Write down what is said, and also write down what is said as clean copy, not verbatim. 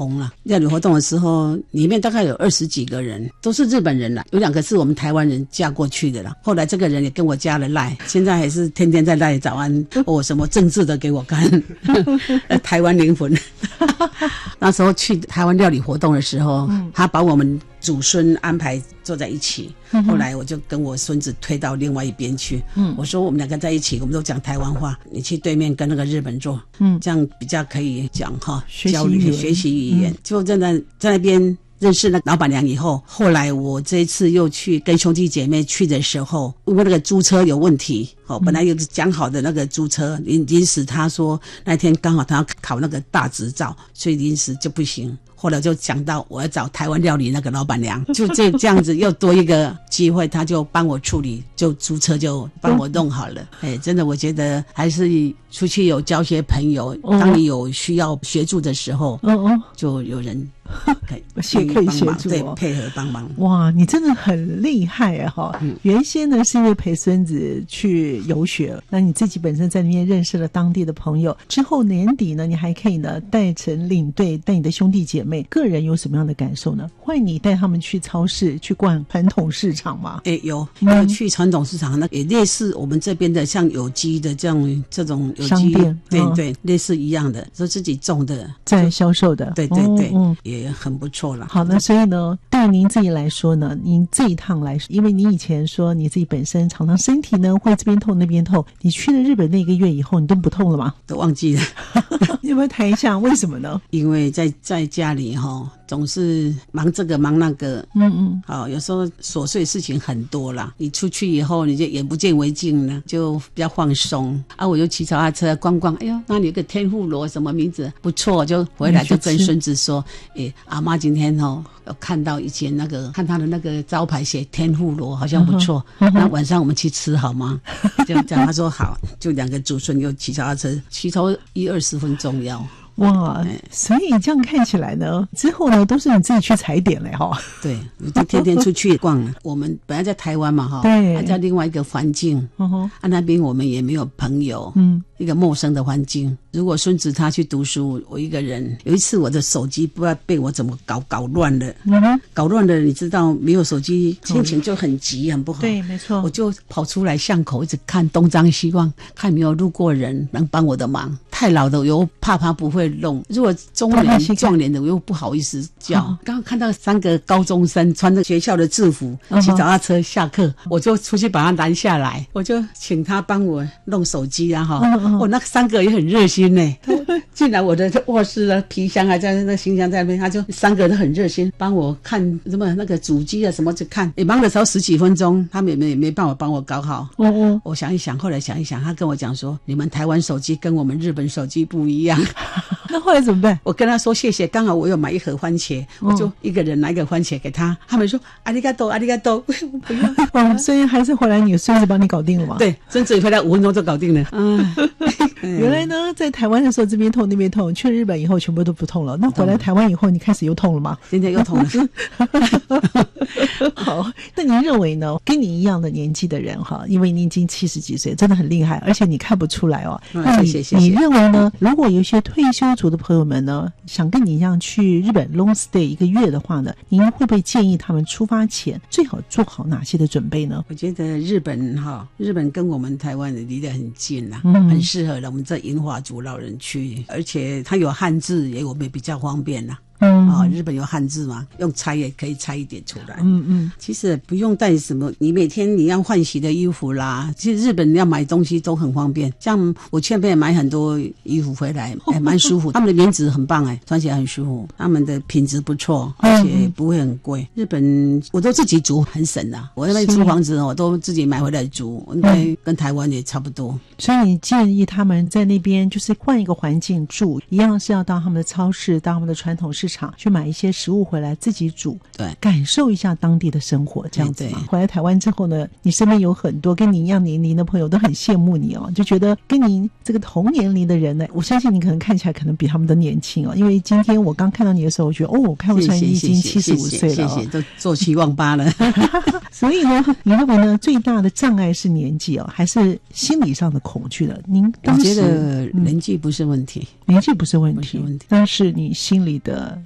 同啦。料理活动的时候，里面大概有20几个人，都是日本人啦，有2个是我们台湾人嫁过去的啦。后来这个人也跟我加了赖，现在还是天天在赖早安什么政治的给我看，台湾灵魂。那时候去台湾料理活动的时候，他把我们祖孙安排坐在一起，后来我就跟我孙子推到另外一边去，我说我们2个在一起，我们都讲台湾话，你去对面跟那个日本坐，这样比较可以讲交流学习语言，就在那边认识那老板娘以后，后来我这一次又去跟兄弟姐妹去的时候，因为那个租车有问题，本来有讲好的那个租车，临时他说那天刚好他要考那个大执照，所以临时就不行。后来就讲到我要找台湾料理那个老板娘，就这样子又多一个机会，他就帮我处理，就租车就帮我弄好了。真的我觉得还是出去有交些朋友，当你有需要协助的时候，就有人可以协助，对，配合帮忙。 哇，你真的很厉害啊！原先呢是因为陪孙子去游学，那你自己本身在那边认识了当地的朋友，之后年底呢，你还可以呢带成领队，带你的兄弟姐妹，个人有什么样的感受呢？欢迎你带他们去超市去逛传统市场吗？ 有去传统市场，那也类似我们这边的像有机的这种有机商店， 对，类似一样的，说自己种的在销售的， 对，也很不错了。 好，那所以呢，对您自己来说呢，您这一趟来说，因为你以前说你自己本身常常身体呢会这边痛那边痛，你去了日本那个月以后，你都不痛了吗？ 都忘记了。 你有没有谈一下为什么呢？ 因为在家里总是忙这个忙那个，有时候琐碎事情很多啦。你出去以后，你就眼不见为净了，就比较放松啊。我就骑脚踏车逛逛，哎呦，那里有个天妇罗，什么名字不错，就回来就跟孙子说，阿妈今天有看到以前看他的那个招牌写天妇罗，好像不错，那晚上我们去吃好吗？就这样，他说好，就2个祖孙又骑脚踏车，骑头10-20分钟要。 哇，所以这样看起来呢，之后呢都是你自己去踩点嘞对，我就天天出去逛了。我们本来在台湾嘛对，在另外一个环境，那边我们也没有朋友，一个陌生的环境。如果孙子他去读书，我一个人。有一次我的手机不知道被我怎么搞乱了，搞乱了，你知道没有手机心情就很急很不好。 对，没错。 我就跑出来巷口一直看东张西望，看有没有路过人能帮我的忙。太老的我又怕他不会弄，如果中年壮年的我又不好意思叫。刚刚看到3个高中生穿着学校的制服骑脚踏车下课，我就出去把他拦下来，我就请他帮我弄手机啊那3个也很热心呢。进来我的卧室的皮箱还在那行李箱在那边，他就3个都很热心帮我看什么那个主机啊什么去看，忙的时候10几分钟，他们也没办法帮我搞好。我想一想，后来想一想，他跟我讲说，你们台湾手机跟我们日本手机不一样。 那后来怎么办？ 我跟他说谢谢，刚好我有买1盒番茄，我就一个人拿1个番茄给他。他们说阿里嘎多阿里嘎多，不要。 所以还是回来你孙子帮你搞定了嘛？ 对，孙子回来5分钟就搞定了。 原来呢，在台湾的时候这边痛那边痛，去日本以后全部都不痛了。那回来台湾以后，你开始又痛了吗？ 现在又痛了。 好，那您认为呢？跟你一样的年纪的人因为你已经70几岁，真的很厉害，而且你看不出来那谢谢。 你认为呢？如果有一些退休族的朋友们呢，想跟你一样去日本 long stay 1个月的话呢，您会不会建议他们出发前最好做好哪些的准备呢？ 我觉得日本跟我们台湾离得很近啦，很适合我们这银发族老人去，而且它有汉字，我们也比较方便啦。日本有汉字嘛，用猜也可以猜一点出来。其实不用带什么，你每天你要换洗的衣服啦。其实日本你要买东西都很方便，像我去那边也买很多衣服回来，蛮舒服。他们的棉质很棒穿起来很舒服，他们的品质不错，而且不会很贵。日本我都自己煮，很省啦。我那边租房子我都自己买回来煮，应该跟台湾也差不多。 所以你建议他们在那边就是换一个环境住，一样是要到他们的超市，到他们的传统市场去买一些食物回来自己煮， 对， 感受一下当地的生活，这样子嘛。回来台湾之后呢，你身边有很多跟你一样年龄的朋友都很羡慕你就觉得跟你这个同年龄的人呢，我相信你可能看起来可能比他们都年轻因为今天我刚看到你的时候，我觉得我看不出来你已经75岁了谢谢，都做期望8了。 所以呢，你认为呢最大的障碍是年纪还是心理上的恐惧的？您当时我觉得年纪不是问题， 年纪不是问题，但是你心里的